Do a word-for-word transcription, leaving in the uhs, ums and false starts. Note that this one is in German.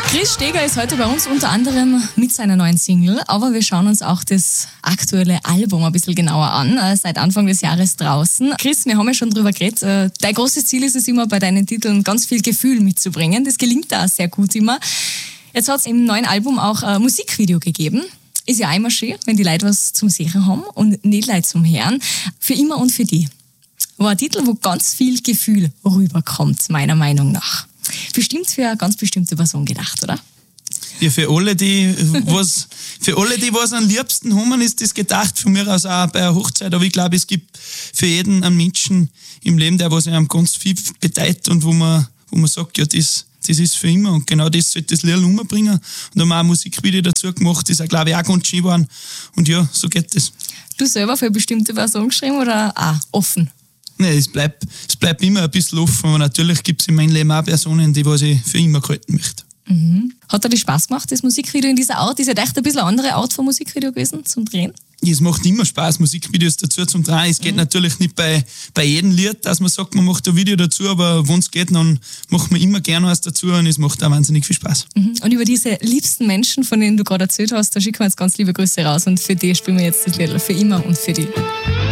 Chris Steger ist heute bei uns unter anderem mit seiner neuen Single, aber wir schauen uns auch das aktuelle Album ein bisschen genauer an, seit Anfang des Jahres draußen. Chris, wir haben ja schon drüber geredet, dein großes Ziel ist es immer, bei deinen Titeln ganz viel Gefühl mitzubringen. Das gelingt da auch sehr gut immer. Jetzt hat es im neuen Album auch ein Musikvideo gegeben. Ist ja einmal schön, wenn die Leute was zum Sehen haben und nicht Leute zum Hören. Für immer und für die. War ein Titel, wo ganz viel Gefühl rüberkommt, meiner Meinung nach. Bestimmt für eine ganz bestimmte Person gedacht, oder? Ja, für alle, die was, für alle, die was am liebsten haben, ist das gedacht. Von mir aus auch bei einer Hochzeit. Aber ich glaube, es gibt für jeden einen Menschen im Leben, der was einem ganz viel bedeutet und wo man, wo man sagt, ja, das, das ist für immer. Und genau das sollte das Lied umbringen. Und da haben wir auch ein Musikvideo dazu gemacht, das ist, glaube ich, auch ganz schön geworden. Und ja, so geht das. Du selber für eine bestimmte Person geschrieben oder auch offen? Nein, es bleibt, es bleibt immer ein bisschen offen, aber natürlich gibt es in meinem Leben auch Personen, die was ich für immer halten möchte. Mhm. Hat dir das Spaß gemacht, das Musikvideo in dieser Art? Ist ja echt ein bisschen eine andere Art von Musikvideo gewesen zum Drehen? Es macht immer Spaß, Musikvideos dazu zum Drehen. Es geht mhm. natürlich nicht bei, bei jedem Lied, dass man sagt, man macht ein Video dazu, aber wenn es geht, dann macht man immer gerne was dazu und es macht auch wahnsinnig viel Spaß. Mhm. Und über diese liebsten Menschen, von denen du gerade erzählt hast, da schicken wir jetzt ganz liebe Grüße raus und für die spielen wir jetzt das Lied für immer und für die.